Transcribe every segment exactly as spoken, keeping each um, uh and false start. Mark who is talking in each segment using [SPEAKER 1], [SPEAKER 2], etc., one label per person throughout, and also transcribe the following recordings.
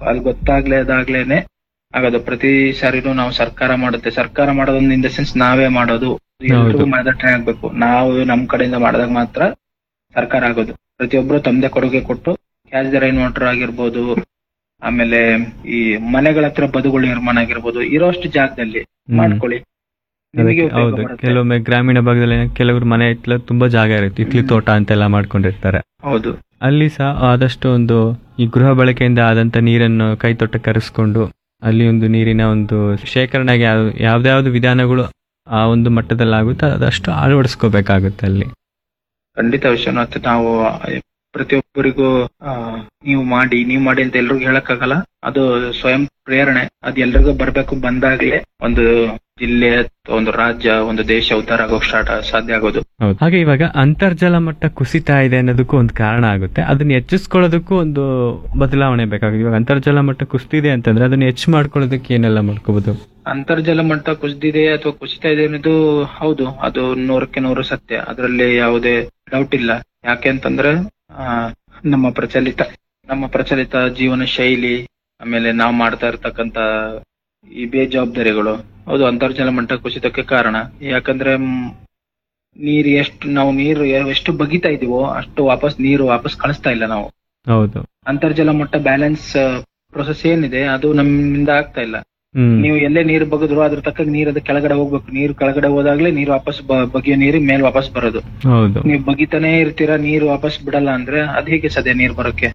[SPEAKER 1] ಅಲ್ಲಿ ಗೊತ್ತಾಗ್ಲೇದಾಗ್ಲೇನೆ ಆಗೋದು. ಪ್ರತಿ ಸಾರಿನೂ ನಾವು ಸರ್ಕಾರ ಮಾಡುತ್ತೆ, ಸರ್ಕಾರ ಮಾಡೋದೊಂದು ಇನ್ ದ ಸೆನ್ಸ್ ನಾವೇ ಮಾಡೋದು, ಎಲ್ರಿಗೂ ಮಾದಟನೆ ಆಗ್ಬೇಕು. ನಾವು ನಮ್ ಕಡೆಯಿಂದ ಮಾಡಿದಾಗ ಮಾತ್ರ ಸರ್ಕಾರ ಆಗೋದು. ಪ್ರತಿಯೊಬ್ರು ತಮ್ಮದೇ ಕೊಡುಗೆ ಕೊಟ್ಟು ಕ್ಯಾಚ್ ದ ರೈನ್ ವಾಟರ್ ಆಗಿರ್ಬೋದು, ಆಮೇಲೆ ಈ ಮನೆಗಳ ಹತ್ರ ಬದುಗಳು ನಿರ್ಮಾಣ ಆಗಿರ್ಬೋದು, ಇರೋಷ್ಟು ಜಾಗದಲ್ಲಿ ಮಾಡ್ಕೊಳ್ಳಿ.
[SPEAKER 2] ಹೌದು, ಕೆಲವೊಮ್ಮೆ ಗ್ರಾಮೀಣ ಭಾಗದಲ್ಲಿ ಕೆಲವರು ಮನೆ ಇತ್ಲ ತುಂಬಾ ಜಾಗ ಇರುತ್ತೆ, ಇತ್ಲಿ ತೋಟ ಅಂತೆಲ್ಲ ಮಾಡ್ಕೊಂಡಿರ್ತಾರೆ.
[SPEAKER 1] ಹೌದು,
[SPEAKER 2] ಅಲ್ಲಿ ಸಹ ಆದಷ್ಟು ಒಂದು ಈ ಗೃಹ ಬಳಕೆಯಿಂದ ಆದಂತ ನೀರನ್ನು ಕೈ ತೊಟ್ಟ ಕರೆಸ್ಕೊಂಡು ಅಲ್ಲಿ ಒಂದು ನೀರಿನ ಒಂದು ಶೇಖರಣೆಗೆ ಯಾವ್ದಾವ್ದು ವಿಧಾನಗಳು ಆ ಒಂದು ಮಟ್ಟದಲ್ಲಿ ಆಗುತ್ತೆ ಅದಷ್ಟು ಅಳವಡಿಸ್ಕೋಬೇಕಾಗುತ್ತೆ ಅಲ್ಲಿ.
[SPEAKER 1] ಖಂಡಿತ ವಿಶ್ವನಾಥ್, ನಾವು ಪ್ರತಿಯೊಬ್ಬರಿಗೂ ಆ ನೀವು ಮಾಡಿ ನೀವು ಮಾಡಿ ಅಂತ ಎಲ್ರಿಗೂ ಹೇಳಕ್ಕಾಗಲ್ಲ. ಅದು ಸ್ವಯಂ ಪ್ರೇರಣೆ, ಅದು ಎಲ್ರಿಗೂ ಬರ್ಬೇಕು. ಬಂದಾಗ್ಲೇ ಒಂದು ಜಿಲ್ಲೆ, ಒಂದು ರಾಜ್ಯ, ಒಂದು ದೇಶ ಉದ್ಧಾರ ಆಗೋಕ್ ಸ್ಟಾರ್ಟ್ ಸಾಧ್ಯ ಆಗೋದು.
[SPEAKER 2] ಹಾಗೆ ಇವಾಗ ಅಂತರ್ಜಲ ಮಟ್ಟ ಕುಸಿತಾ ಇದೆ ಅನ್ನೋದಕ್ಕೂ ಒಂದು ಕಾರಣ ಆಗುತ್ತೆ. ಅದನ್ನ ಹೆಚ್ಚಿಸ್ಕೊಳ್ಳೋದಕ್ಕೂ ಒಂದು ಬದಲಾವಣೆ ಬೇಕಾಗುತ್ತೆ. ಇವಾಗ ಅಂತರ್ಜಲ ಮಟ್ಟ ಕುಸಿತಿದೆ ಅಂತಂದ್ರೆ ಅದನ್ನ ಹೆಚ್ಚು ಮಾಡ್ಕೊಳ್ಳೋದಕ್ಕೆ ಏನೆಲ್ಲ ಮಾಡ್ಕೋಬಹುದು?
[SPEAKER 1] ಅಂತರ್ಜಲ ಮಟ್ಟ ಕುಸಿದಿದೆ ಅಥವಾ ಕುಸಿತಾ ಇದೆ ಅನ್ನೋದು ಹೌದು, ಅದು ನೂರಕ್ಕೆ ನೂರು ಸತ್ಯ, ಅದರಲ್ಲಿ ಯಾವುದೇ ಡೌಟ್ ಇಲ್ಲ. ಯಾಕೆ ಅಂತಂದ್ರೆ ಆ ನಮ್ಮ ಪ್ರಚಲಿತ ನಮ್ಮ ಪ್ರಚಲಿತ ಜೀವನ ಶೈಲಿ, ಆಮೇಲೆ ನಾವು ಮಾಡ್ತಾ ಇರ್ತಕ್ಕಂತ ಈ ಬೇಜವಾಬ್ದಾರಿಗಳು ಹೌದು ಅಂತರ್ಜಲ ಮಟ್ಟ ಕುಸಿತಕ್ಕೆ ಕಾರಣ. ಯಾಕಂದ್ರೆ ನೀರು ಎಷ್ಟು ನಾವು ನೀರು ಎಷ್ಟು ಬಗಿತಾ ಇದೀವೋ ಅಷ್ಟು ವಾಪಸ್ ನೀರು ವಾಪಸ್ ಕಳಿಸ್ತಾ ಇಲ್ಲ ನಾವು.
[SPEAKER 2] ಹೌದು,
[SPEAKER 1] ಅಂತರ್ಜಲ ಮಟ್ಟ ಬ್ಯಾಲೆನ್ಸ್ ಪ್ರೊಸೆಸ್ ಏನಿದೆ ಅದು ನಮ್ಮಿಂದ ಆಗ್ತಾ ಇಲ್ಲ. ನೀವು ಎಲ್ಲೇ ನೀರು ಬಗದ್ರು ಅದ್ರ ತಕ್ಕ ನೀರ್ ಅದ ಕೆಳಗಡೆ ಹೋಗ್ಬೇಕು. ನೀರು ಕೆಳಗಡೆ ಹೋದಾಗ್ಲೇ ನೀರು ವಾಪಸ್ ಬಗೆಯೋ ನೀರು ಮೇಲ್ ವಾಪಸ್ ಬರೋದು. ನೀವು ಬಗಿತಾನೆ ಇರ್ತೀರಾ, ನೀರು ವಾಪಸ್ ಬಿಡಲ್ಲ ಅಂದ್ರೆ ಅದ್ ಹೇಗೆ ಸದ್ಯ ನೀರ್ ಬರೋಕೆ?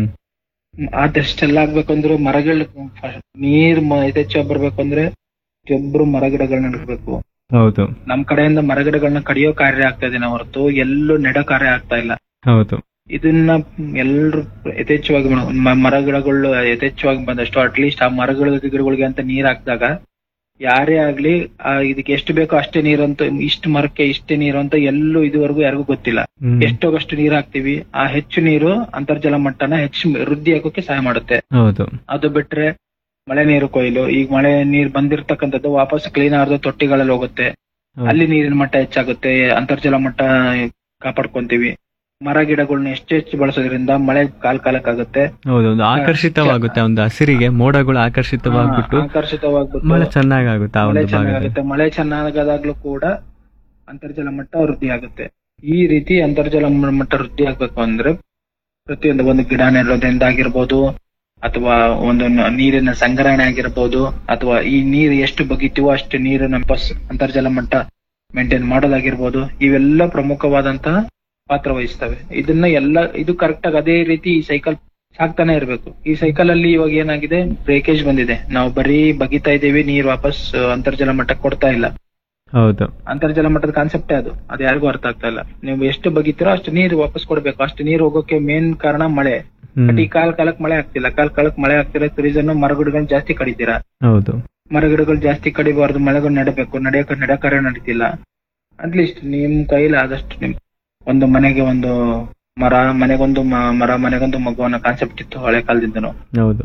[SPEAKER 1] ಅದೆಷ್ಟೆಲ್ಲ ಆಗ್ಬೇಕಂದ್ರೆ ಮರಗಳ ನೀರ್ ಯಥೇಚ್ಛ ಬರ್ಬೇಕಂದ್ರೆ ಪ್ರತಿಯೊಬ್ರು ಮರಗಿಡಗಳನ್ನ ನೆಡಬೇಕು.
[SPEAKER 2] ಹೌದು,
[SPEAKER 1] ನಮ್ ಕಡೆಯಿಂದ ಮರಗಿಡಗಳನ್ನ ಕಡಿಯೋ ಕಾರ್ಯ ಆಗ್ತಾ ಇದೆ ಹೊರತು ಎಲ್ಲೂ ನೆಡೋ ಕಾರ್ಯ ಆಗ್ತಾ ಇಲ್ಲ.
[SPEAKER 2] ಹೌದು,
[SPEAKER 1] ಇದನ್ನ ಎಲ್ರು ಯಥೇಚ್ಛವಾಗಿ ಮರಗಿಡಗಳು ಯಥೇಚ್ಛವಾಗಿ ಬಂದಷ್ಟು ಅಟ್ಲೀಸ್ಟ್ ಆ ಮರಗಳ ಗಿಡಗಳಿಗೆ ಅಂತ ನೀರ್ ಹಾಕಿದಾಗ ಯಾರೇ ಆಗ್ಲಿ ಆ ಇದಕ್ಕೆ ಎಷ್ಟು ಬೇಕೋ ಅಷ್ಟೇ ನೀರಂತ, ಇಷ್ಟು ಮರಕ್ಕೆ ಇಷ್ಟೇ ನೀರು ಅಂತ ಎಲ್ಲೂ ಇದುವರೆಗೂ ಯಾರಿಗೂ ಗೊತ್ತಿಲ್ಲ. ಎಷ್ಟೋಗಷ್ಟು ನೀರ್ ಹಾಕ್ತಿವಿ, ಆ ಹೆಚ್ಚು ನೀರು ಅಂತರ್ಜಲ ಮಟ್ಟನ ಹೆಚ್ಚು ವೃದ್ಧಿ ಆಗೋಕೆ ಸಹಾಯ ಮಾಡುತ್ತೆ. ಅದು ಬಿಟ್ರೆ ಮಳೆ ನೀರು ಕೊಯ್ಲು, ಈಗ ಮಳೆ ನೀರ್ ಬಂದಿರ್ತಕ್ಕಂಥದ್ದು ವಾಪಸ್ ಕ್ಲೀನ್ ಆದ ತೊಟ್ಟಿಗಳಲ್ಲಿ ಹೋಗುತ್ತೆ, ಅಲ್ಲಿ ನೀರಿನ ಮಟ್ಟ ಹೆಚ್ಚಾಗುತ್ತೆ, ಅಂತರ್ಜಲ ಮಟ್ಟ ಕಾಪಾಡ್ಕೊಂತೀವಿ. ಮರ ಗಿಡಗಳನ್ನ ಎಷ್ಟು ಹೆಚ್ಚು ಬಳಸೋದ್ರಿಂದ ಮಳೆ ಕಾಲ್ ಕಾಲಕ್ಕಾಗುತ್ತೆ.
[SPEAKER 2] ಹೌದು, ಒಂದು ಆಕರ್ಷಿತವಾಗುತ್ತೆ, ಒಂದು ಹಸಿರಿಗೆ ಮೋಡಗಳು ಆಕರ್ಷಿತವಾಗ್ಬಿಟ್ಟು
[SPEAKER 1] ಆಕರ್ಷಿತವಾಗ್ಬಿಟ್ಟು
[SPEAKER 2] ಮಳೆ ಚೆನ್ನಾಗುತ್ತೆ.
[SPEAKER 1] ಮಳೆ ಚೆನ್ನಾಗುತ್ತೆ. ಮಳೆ ಚೆನ್ನಾಗಾದಾಗ್ಲೂ ಕೂಡ ಅಂತರ್ಜಲ ಮಟ್ಟ ವೃದ್ಧಿ ಆಗುತ್ತೆ. ಈ ರೀತಿ ಅಂತರ್ಜಲ ಮಟ್ಟ ವೃದ್ಧಿ ಆಗ್ಬೇಕು ಅಂದ್ರೆ ಪ್ರತಿಯೊಂದು ಒಂದು ಗಿಡ ನೆಡೋದ್ರಿಂದ ಆಗಿರ್ಬೋದು, ಅಥವಾ ಒಂದು ನೀರಿನ ಸಂಗ್ರಹಣೆ ಆಗಿರ್ಬೋದು, ಅಥವಾ ಈ ನೀರು ಎಷ್ಟು ಬಗಿತೀವೋ ಅಷ್ಟು ನೀರನ್ನ ವಾಪಸ್ ಅಂತರ್ಜಲ ಮಟ್ಟ ಮೇಂಟೈನ್ ಮಾಡೋದಾಗಿರ್ಬೋದು, ಇವೆಲ್ಲ ಪ್ರಮುಖವಾದಂತಹ ಪಾತ್ರ ವಹಿಸ್ತವೆ. ಇದನ್ನ ಎಲ್ಲ ಇದು ಕರೆಕ್ಟ್ ಆಗಿ ಅದೇ ರೀತಿ ಈ ಸೈಕಲ್ ಸಾಕ್ತಾನೆ ಇರ್ಬೇಕು. ಈ ಸೈಕಲ್ ಅಲ್ಲಿ ಇವಾಗ ಏನಾಗಿದೆ, ಬ್ರೇಕೇಜ್ ಬಂದಿದೆ. ನಾವು ಬರೀ ಬಗಿತಾ ಇದೀವಿ, ನೀರ್ ವಾಪಸ್ ಅಂತರ್ಜಲ ಮಟ್ಟಕ್ಕೆ ಕೊಡ್ತಾ ಇಲ್ಲ.
[SPEAKER 2] ಹೌದು,
[SPEAKER 1] ಅಂತರ್ಜಲ ಮಟ್ಟದ ಕಾನ್ಸೆಪ್ಟೇ ಅದು, ಅದು ಯಾರಿಗೂ ಅರ್ಥ ಆಗ್ತಾ ಇಲ್ಲ. ನೀವು ಎಷ್ಟು ಬಗಿತೀರೋ ಅಷ್ಟು ನೀರು ವಾಪಸ್ ಕೊಡ್ಬೇಕು. ಅಷ್ಟು ನೀರು ಹೋಗೋಕೆ ಮೇನ್ ಕಾರಣ ಮಳೆ. ಬಟ್ ಈ ಕಾಲ್ ಕಾಲಕ್ ಮಳೆ ಆಗ್ತಿಲ್ಲ. ಕಾಲ್ ಕಾಲಕ್ ಮಳೆ ಆಗ್ತಿಲ್ಲ ರೀಸನ್ ಮರಗಿಡಗಳನ್ನ ಜಾಸ್ತಿ ಕಡಿತೀರಾ.
[SPEAKER 2] ಹೌದು,
[SPEAKER 1] ಮರಗಿಡಗಳು ಜಾಸ್ತಿ ಕಡಿಬಾರ್ದು, ಮಳೆಗಳು ನೆಡಬೇಕು. ನಡೆಯಕ ನಡ ಕಾರ್ಯ ನಡೀತಿಲ್ಲ. ಅಟ್ಲೀಸ್ಟ್ ನಿಮ್ ಕೈಲಿ ಆದಷ್ಟು ನಿಮ್ ಒಂದು ಮನೆಗೆ ಒಂದು ಮರ, ಮನೆಗೊಂದು ಮರ, ಮನೆಗೊಂದು ಮಗು ಅನ್ನೋ ಕಾನ್ಸೆಪ್ಟ್ ಇತ್ತು ಹಳೆ ಕಾಲದಿಂದನು.
[SPEAKER 2] ಹೌದು,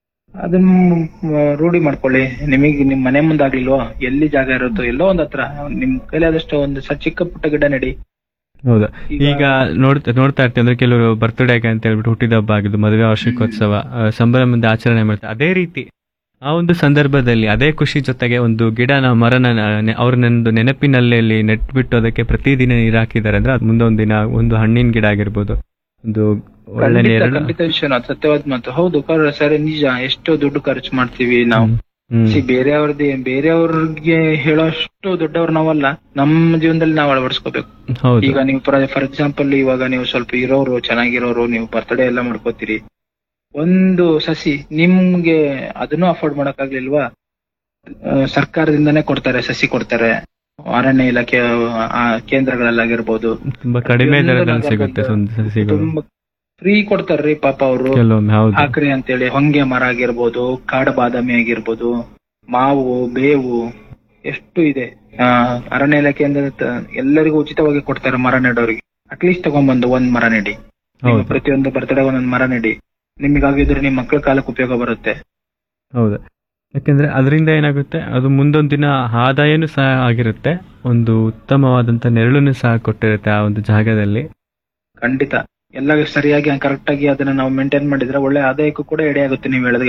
[SPEAKER 1] ಅದನ್ನ ರೂಢಿ ಮಾಡ್ಕೊಳ್ಳಿ. ನಿಮಗೆ ನಿಮ್ ಮನೆ ಮುಂದಾಗ್ಲಿಲ್ವೋ, ಎಲ್ಲಿ ಜಾಗ ಇರುತ್ತೋ ಎಲ್ಲೋ ಒಂದ್ ಹತ್ರ ನಿಮ್ ಕೈಲಿ ಆದಷ್ಟು ಒಂದು ಚಿಕ್ಕ ಪುಟ್ಟ ಗಿಡ ನೆಡಿ.
[SPEAKER 2] ಹೌದಾ, ಈಗ ನೋಡ್ತಾ ನೋಡ್ತಾ ಇರ್ತೀವಿ ಅಂದ್ರೆ ಕೆಲವರು ಬರ್ತ್ಡೇ ಅಂತ ಹೇಳ್ಬಿಟ್ಟು ಹುಟ್ಟಿದ ಹಬ್ಬ ಆಗಿದ್ದು, ಮದುವೆ ವಾರ್ಷಿಕೋತ್ಸವ ಸಂಭ್ರಮದಿಂದ ಆಚರಣೆ ಮಾಡ್ತಾರೆ. ಅದೇ ರೀತಿ ಆ ಒಂದು ಸಂದರ್ಭದಲ್ಲಿ ಅದೇ ಖುಷಿ ಜೊತೆಗೆ ಒಂದು ಗಿಡನ ಮರನ ಅವ್ರನ್ನೊಂದು ನೆನಪಿನಲ್ಲಿ ನೆಟ್ಬಿಟ್ಟು ಅದಕ್ಕೆ ಪ್ರತಿದಿನ ನೀರು ಹಾಕಿದ್ದಾರೆ ಅಂದ್ರೆ ಅದು ಮುಂದೊಂದು ದಿನ ಒಂದು ಹಣ್ಣಿನ ಗಿಡ ಆಗಿರ್ಬೋದು, ಒಂದು ಒಳ್ಳೆ ನೀರು.
[SPEAKER 1] ಖಂಡಿತ ವಿಶ್ವನಾಥ್, ಸತ್ಯವಾದ ಮಾತು. ಹೌದು ಸರಿ, ನಿಜ. ಎಷ್ಟೋ ದುಡ್ಡು ಖರ್ಚು ಮಾಡ್ತೀವಿ ನಾವು. ಬೇರೆಯವ್ರದ್ದು ಬೇರೆಯವ್ರಿಗೆ ಹೇಳೋಷ್ಟು ದೊಡ್ಡವ್ರು ನಾವಲ್ಲ. ನಮ್ಮ ಜೀವನದಲ್ಲಿ ನಾವು ಅಳವಡಿಸ್ಕೋಬೇಕು. ಈಗ ನೀವು ಫಾರ್ ಎಕ್ಸಾಂಪಲ್ ಇವಾಗ ನೀವು ಸ್ವಲ್ಪ ಇರೋರು, ಚೆನ್ನಾಗಿರೋರು, ನೀವು ಬರ್ತ್ಡೇ ಎಲ್ಲ ಮಾಡ್ಕೋತೀರಿ. ಒಂದು ಸಸಿ ನಿಮ್ಗೆ ಅದನ್ನು ಅಫೋರ್ಡ್ ಮಾಡಕ್ ಆಗ್ಲಿಲ್ವಾ, ಸರ್ಕಾರದಿಂದಾನೇ ಕೊಡ್ತಾರೆ, ಸಸಿ ಕೊಡ್ತಾರೆ. ಅರಣ್ಯ ಇಲಾಖೆ ಕೇಂದ್ರಗಳಲ್ಲಾಗಿರ್ಬೋದು
[SPEAKER 2] ತುಂಬಾ ಕಡಿಮೆ ದರದಲ್ಲಿ ಸಿಗುತ್ತೆ.
[SPEAKER 1] ತುಂಬಾ ಫ್ರೀ ಕೊಡ್ತಾರ್ರಿ ಪಾಪ ಅವರು. ಹಾಕ್ರಿ ಅಂತೇಳಿ ಹೊಂಗೆ ಮರ ಆಗಿರ್ಬೋದು, ಕಾಡು ಬಾದಾಮಿ ಆಗಿರ್ಬೋದು, ಮಾವು, ಬೇವು ಎಷ್ಟು ಇದೆ. ಅರಣ್ಯ ಇಲಾಖೆಯಿಂದ ಎಲ್ಲರಿಗೂ ಉಚಿತವಾಗಿ ಕೊಡ್ತಾರೆ ಮರ ನೆಡೋರಿಗೆ. ಅಟ್ಲೀಸ್ಟ್ ತಗೊಂಡ್ಬಂದು ಒಂದ್ ಮರ ನೆಡಿ. ಪ್ರತಿಯೊಂದು ಬರ್ತಡೇ ಒಂದೊಂದ್ ಮರ ನೆಡಿ. ನಿಮಗಾಗಿದ್ರೆ ನಿಮ್ ಮಕ್ಕಳ ಕಾಲಕ್ಕೆ ಉಪಯೋಗ ಬರುತ್ತೆ.
[SPEAKER 2] ಹೌದು, ಯಾಕೆಂದ್ರೆ ಅದರಿಂದ ಏನಾಗುತ್ತೆ, ಅದು ಮುಂದೊಂದು ದಿನ ಆದಾಯನೂ ಸಹ ಆಗಿರುತ್ತೆ, ಒಂದು ಉತ್ತಮವಾದಂತ ನೆರಳನ್ನು ಸಹ ಕೊಟ್ಟಿರುತ್ತೆ ಆ ಒಂದು ಜಾಗದಲ್ಲಿ.
[SPEAKER 1] ಖಂಡಿತ ಎಲ್ಲ ಸರಿಯಾಗಿ ಕರೆಕ್ಟ್ ಆಗಿ ಅದನ್ನ ನಾವು ಮೇಂಟೈನ್ ಮಾಡಿದ್ರೆ ಒಳ್ಳೆ ಆದಾಯಕ್ಕೂ ಕೂಡ ಎಡೆ ಆಗುತ್ತೆ. ನೀವು ಹೇಳಿದ್ರೆ